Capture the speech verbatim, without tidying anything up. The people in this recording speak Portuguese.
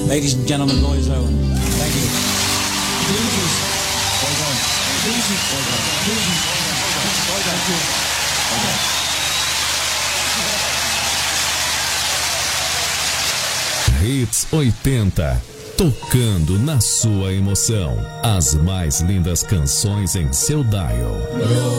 Ladies and gentlemen, boys, Owen. Thank you. Hits oitenta, tocando na sua emoção. As mais lindas canções em seu dial.